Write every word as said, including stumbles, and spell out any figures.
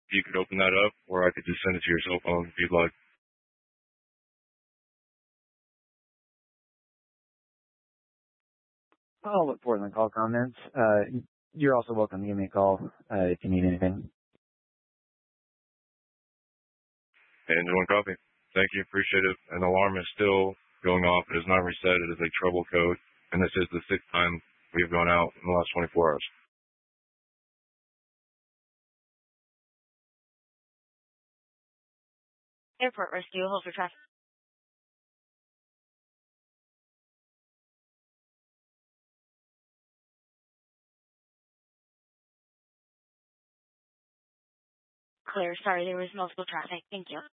you could open that up, or I could just send it to your cell phone if you'd like. I'll look for it in the call comments. Uh, you're also welcome to give me a call uh, if you need anything. And one copy. Thank you. Appreciate it. An alarm is still going off. It is not reset. It is a trouble code. And this is the sixth time we have gone out in the last twenty-four hours. Airport rescue, hold for traffic. Clear. Sorry, there was multiple traffic. Thank you.